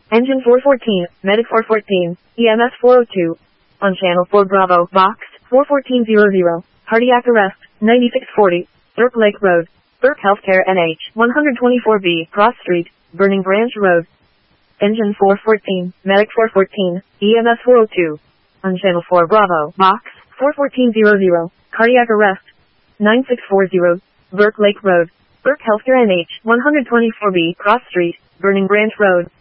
Engine 414, Medic 414, EMS 402. On Channel 4 Bravo, Box 41400. Cardiac arrest, 9640, Burke Lake Road, Burke Healthcare NH 124B, Cross Street, Burning Branch Road. Engine 414, Medic 414, EMS 402. On Channel 4 Bravo, Box 41400, Cardiac arrest, 9640, Burke Lake Road, Burke Healthcare NH 124B, Cross Street, Burning Branch Road.